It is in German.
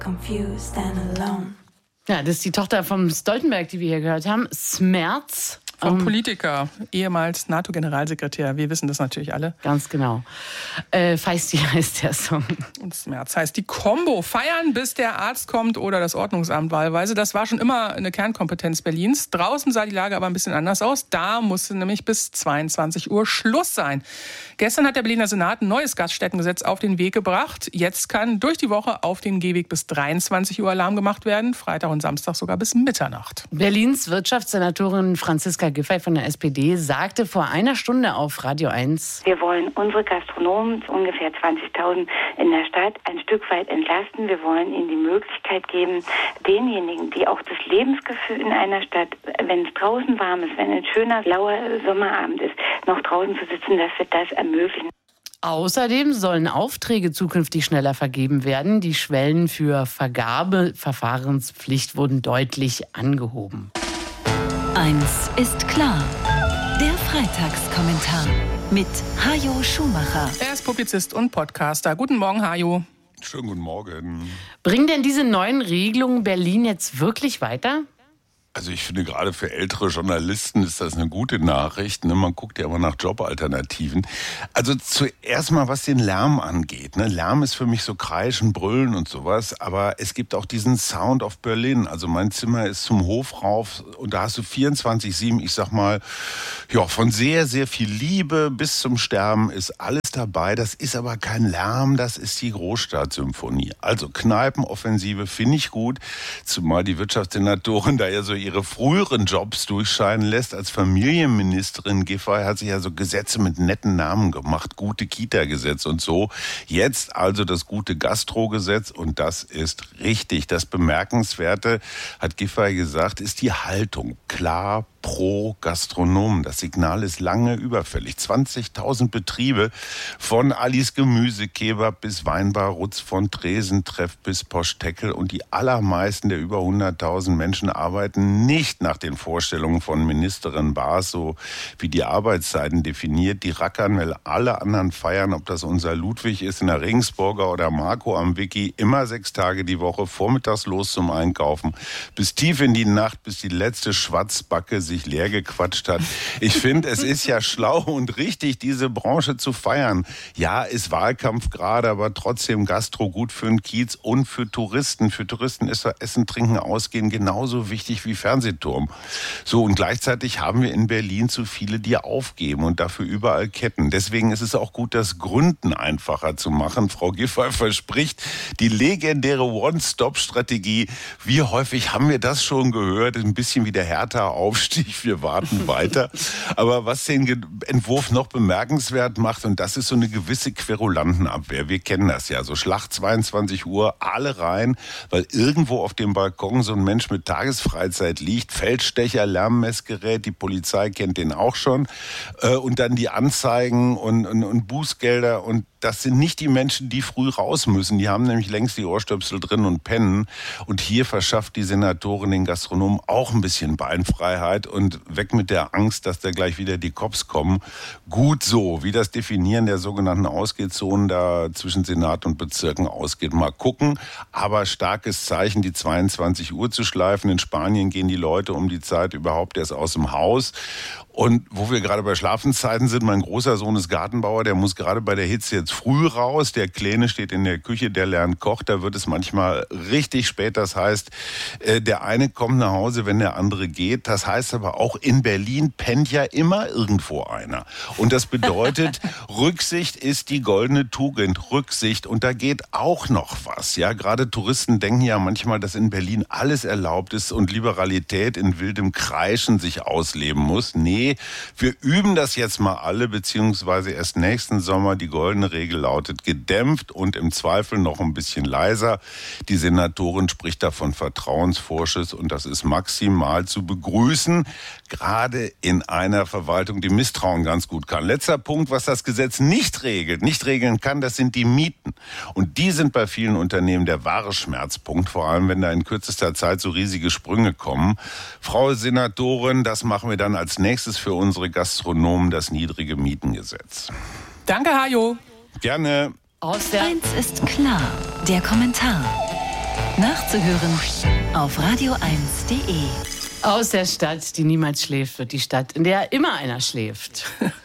confused and alone. Ja, das ist die Tochter vom Stoltenberg, die wir hier gehört haben. Smerz. Vom Politiker, ehemals NATO-Generalsekretär. Wir wissen das natürlich alle. Ganz genau. Feisty heißt der Song. Und Smerz heißt die Kombo. Feiern, bis der Arzt kommt oder das Ordnungsamt wahlweise. Das war schon immer eine Kernkompetenz Berlins. Draußen sah die Lage aber ein bisschen anders aus. Da musste nämlich bis 22 Uhr Schluss sein. Gestern hat der Berliner Senat ein neues Gaststättengesetz auf den Weg gebracht. Jetzt kann durch die Woche auf dem Gehweg bis 23 Uhr Alarm gemacht werden. Freitag und Samstag sogar bis Mitternacht. Berlins Wirtschaftssenatorin Franziska Giffey von der SPD sagte vor einer Stunde auf Radio 1: Wir wollen unsere Gastronomen, ungefähr 20.000 in der Stadt, ein Stück weit entlasten. Wir wollen ihnen die Möglichkeit geben, denjenigen, die auch das Lebensgefühl in einer Stadt, wenn es draußen warm ist, wenn ein schöner, lauer Sommerabend ist, noch draußen zu sitzen, dass wir das ermöglichen. Außerdem sollen Aufträge zukünftig schneller vergeben werden. Die Schwellen für Vergabeverfahrenspflicht wurden deutlich angehoben. Eins ist klar. Der Freitagskommentar mit Hajo Schumacher. Er ist Publizist und Podcaster. Guten Morgen, Hajo. Schönen guten Morgen. Bringen denn diese neuen Regelungen Berlin jetzt wirklich weiter? Also ich finde, gerade für ältere Journalisten ist das eine gute Nachricht. Ne? Man guckt ja immer nach Jobalternativen. Also zuerst mal, was den Lärm angeht. Ne? Lärm ist für mich so Kreischen, Brüllen und sowas. Aber es gibt auch diesen Sound of Berlin. Also mein Zimmer ist zum Hof rauf und da hast du 24/7, ich sag mal, ja, von sehr, sehr viel Liebe bis zum Sterben ist alles dabei. Das ist aber kein Lärm, das ist die Großstadtsymphonie. Also Kneipenoffensive finde ich gut. Zumal die Wirtschaftssenatorin da ja so ihre früheren Jobs durchscheinen lässt. Als Familienministerin Giffey hat sich ja so Gesetze mit netten Namen gemacht. Gute Kita-Gesetz und so. Jetzt also das gute Gastro-Gesetz und das ist richtig. Das Bemerkenswerte, hat Giffey gesagt, ist die Haltung. Klar, pro Gastronomen. Das Signal ist lange überfällig. 20.000 Betriebe von Alice Gemüsekebab bis Weinbar Rutz von Tresentreff bis Poschteckel und die allermeisten der über 100.000 Menschen arbeiten nicht nach den Vorstellungen von Ministerin Baas, so wie die Arbeitszeiten definiert. Die rackern, weil alle anderen feiern, ob das unser Ludwig ist in der Regensburger oder Marco am Wiki, immer 6 Tage die Woche, vormittags los zum Einkaufen, bis tief in die Nacht, bis die letzte Schwatzbacke sich leer gequatscht hat. Ich finde, es ist ja schlau und richtig, diese Branche zu feiern. Ja, ist Wahlkampf gerade, aber trotzdem Gastro gut für den Kiez und für Touristen. Für Touristen ist Essen, Trinken, Ausgehen genauso wichtig wie Fernsehturm. So, und gleichzeitig haben wir in Berlin zu viele, die aufgeben und dafür überall Ketten. Deswegen ist es auch gut, das Gründen einfacher zu machen. Frau Giffey verspricht die legendäre One-Stop-Strategie. Wie häufig haben wir das schon gehört? Ein bisschen wie der Hertha-Aufstieg. Wir warten weiter. Aber was den Entwurf noch bemerkenswert macht, und das ist so eine gewisse Querulantenabwehr. Wir kennen das ja. So Schlag 22 Uhr, alle rein, weil irgendwo auf dem Balkon so ein Mensch mit Tagesfreizeit liegt. Feldstecher, Lärmmessgerät, die Polizei kennt den auch schon. Und dann die Anzeigen und Bußgelder. Und das sind nicht die Menschen, die früh raus müssen. Die haben nämlich längst die Ohrstöpsel drin und pennen. Und hier verschafft die Senatorin den Gastronomen auch ein bisschen Beinfreiheit und weg mit der Angst, dass da gleich wieder die Cops kommen. Gut so, wie das Definieren der sogenannten Ausgehzonen da zwischen Senat und Bezirken ausgeht. Mal gucken, aber starkes Zeichen, die 22 Uhr zu schleifen. In Spanien gehen die Leute um die Zeit überhaupt erst aus dem Haus. Und wo wir gerade bei Schlafenszeiten sind, mein großer Sohn ist Gartenbauer, der muss gerade bei der Hitze jetzt früh raus. Der Kleine steht in der Küche, der lernt Koch. Da wird es manchmal richtig spät. Das heißt, der eine kommt nach Hause, wenn der andere geht. Das heißt aber auch, in Berlin pennt ja immer irgendwo einer. Und das bedeutet, Rücksicht ist die goldene Tugend. Rücksicht. Und da geht auch noch was. Ja, gerade Touristen denken ja manchmal, dass in Berlin alles erlaubt ist und Liberalität in wildem Kreischen sich ausleben muss. Nee, wir üben das jetzt mal alle, beziehungsweise erst nächsten Sommer. Die goldene Regel lautet gedämpft und im Zweifel noch ein bisschen leiser. Die Senatorin spricht da von Vertrauensvorschuss und das ist maximal zu begrüßen, gerade in einer Verwaltung, die Misstrauen ganz gut kann. Letzter Punkt, was das Gesetz nicht regeln kann, das sind die Mieten. Und die sind bei vielen Unternehmen der wahre Schmerzpunkt, vor allem wenn da in kürzester Zeit so riesige Sprünge kommen. Frau Senatorin, das machen wir dann als nächstes für unsere Gastronomen, das niedrige Mietengesetz. Danke, Hajo. Gerne. Eins ist klar, der Kommentar nachzuhören auf radio1.de. Aus der Stadt, die niemals schläft, wird die Stadt, in der immer einer schläft.